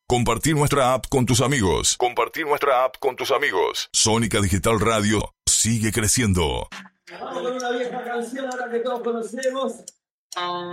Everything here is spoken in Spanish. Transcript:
Compartir nuestra app con tus amigos. Sónica Digital Radio sigue creciendo. Vamos con una vieja canción ahora que todos conocemos.